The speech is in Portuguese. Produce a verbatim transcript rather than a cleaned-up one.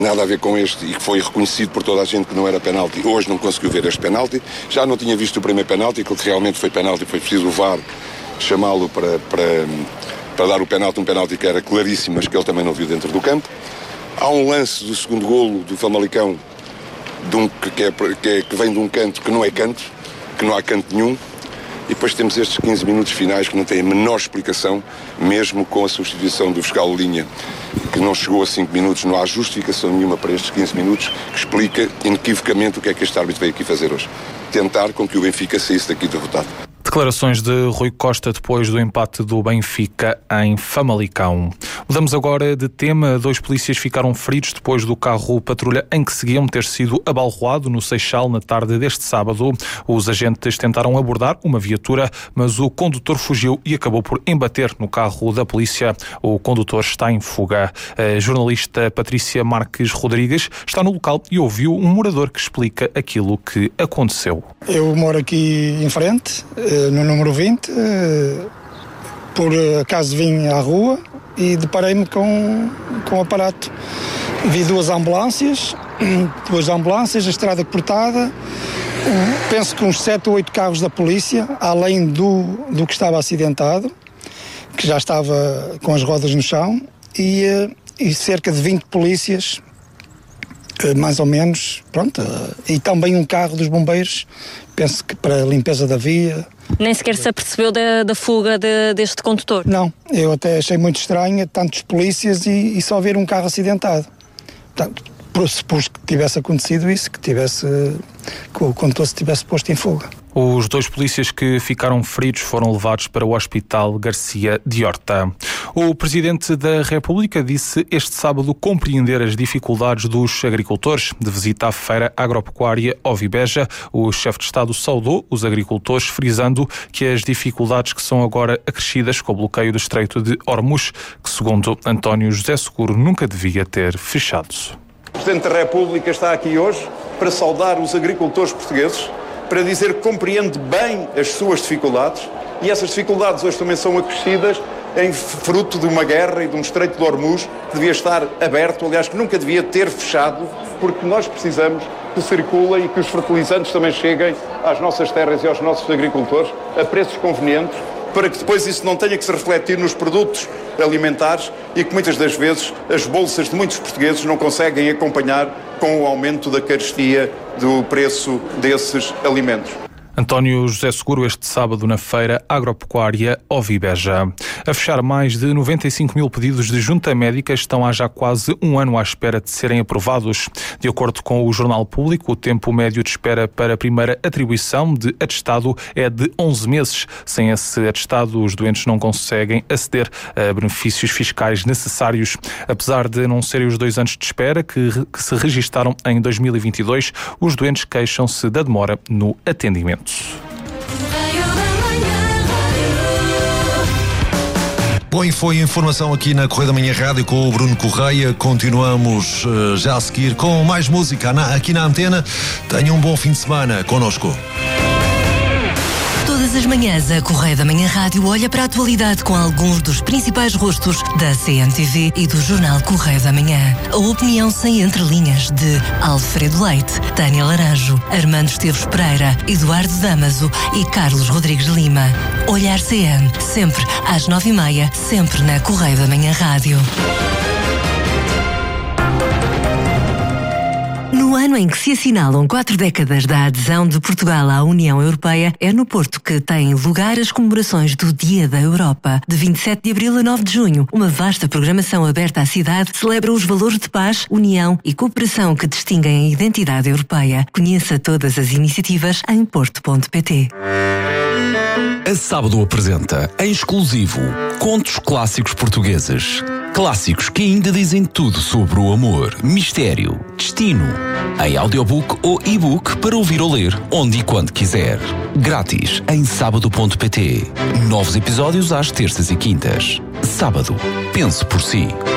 nada a ver com este e que foi reconhecido por toda a gente que não era penalti. Hoje não conseguiu ver este penalti. Já não tinha visto o primeiro penalti, aquilo que realmente foi penalti, foi preciso o V A R chamá-lo para, para, para dar o penalti, um penalti que era claríssimo, mas que ele também não viu dentro do campo. Há um lance do segundo golo do Famalicão de um, que, é, que, é, que vem de um canto que não é canto, que não há canto nenhum. E depois temos estes quinze minutos finais que não têm a menor explicação, mesmo com a substituição do fiscal Linha, que não chegou a cinco minutos, não há justificação nenhuma para estes quinze minutos, que explica inequivocamente o que é que este árbitro veio aqui fazer hoje. Tentar com que o Benfica saísse daqui derrotado. Declarações de Rui Costa depois do empate do Benfica em Famalicão. Mudamos agora de tema. Dois polícias ficaram feridos depois do carro patrulha em que seguiam ter sido abalroado no Seixal na tarde deste sábado. Os agentes tentaram abordar uma viatura, mas o condutor fugiu e acabou por embater no carro da polícia. O condutor está em fuga. A jornalista Patrícia Marques Rodrigues está no local e ouviu um morador que explica aquilo que aconteceu. Eu moro aqui em frente, no número vinte, por acaso vim à rua e deparei-me com, com um aparato. Vi duas ambulâncias, duas ambulâncias, a estrada cortada, penso que uns sete ou oito carros da polícia, além do, do que estava acidentado, que já estava com as rodas no chão, e, e cerca de vinte polícias, mais ou menos, pronto, e também um carro dos bombeiros, penso que para a limpeza da via. Nem sequer se apercebeu da, da fuga de, deste condutor? Não, eu até achei muito estranho tantos polícias e, e só ver um carro acidentado. Portanto, pressupus que tivesse acontecido isso, que tivesse, que o condutor se tivesse posto em fuga. Os dois polícias que ficaram feridos foram levados para o Hospital Garcia de Horta. O Presidente da República disse este sábado compreender as dificuldades dos agricultores. De visita à feira agropecuária Ovibeja, o chefe de Estado saudou os agricultores, frisando que as dificuldades que são agora acrescidas com o bloqueio do Estreito de Hormuz, que segundo António José Seguro nunca devia ter fechado. O Presidente da República está aqui hoje para saudar os agricultores portugueses, para dizer que compreende bem as suas dificuldades, e essas dificuldades hoje também são acrescidas em fruto de uma guerra e de um Estreito de Hormuz que devia estar aberto, aliás, que nunca devia ter fechado, porque nós precisamos que circule e que os fertilizantes também cheguem às nossas terras e aos nossos agricultores a preços convenientes, para que depois isso não tenha que se refletir nos produtos alimentares e que muitas das vezes as bolsas de muitos portugueses não conseguem acompanhar com o aumento da carestia do preço desses alimentos. António José Seguro este sábado na feira agropecuária Ovibeja. A fechar, mais de noventa e cinco mil pedidos de junta médica estão há já quase um ano à espera de serem aprovados. De acordo com o Jornal Público, o tempo médio de espera para a primeira atribuição de atestado é de onze meses. Sem esse atestado, os doentes não conseguem aceder a benefícios fiscais necessários. Apesar de não serem os dois anos de espera que, que se registaram em dois mil e vinte e dois, os doentes queixam-se da demora no atendimento. Bom, e foi a informação aqui na Correio da Manhã Rádio com o Bruno Correia. Continuamos uh, já a seguir com mais música na, aqui na antena. Tenham um bom fim de semana connosco. Todas as manhãs, a Correio da Manhã Rádio olha para a atualidade com alguns dos principais rostos da C N T V e do Jornal Correio da Manhã. A opinião sem entrelinhas de Alfredo Leite, Tânia Laranjo, Armando Esteves Pereira, Eduardo Damaso e Carlos Rodrigues Lima. Olhar C N, sempre às nove e meia, sempre na Correio da Manhã Rádio. No ano em que se assinalam quatro décadas da adesão de Portugal à União Europeia, é no Porto que têm lugar as comemorações do Dia da Europa. De vinte e sete de abril a nove de junho, uma vasta programação aberta à cidade celebra os valores de paz, união e cooperação que distinguem a identidade europeia. Conheça todas as iniciativas em porto ponto pt. A Sábado apresenta, em exclusivo, contos clássicos portugueses. Clássicos que ainda dizem tudo sobre o amor, mistério, destino. Em audiobook ou e-book para ouvir ou ler, onde e quando quiser. Grátis em sábado ponto pt. Novos episódios às terças e quintas. Sábado. Pense por si.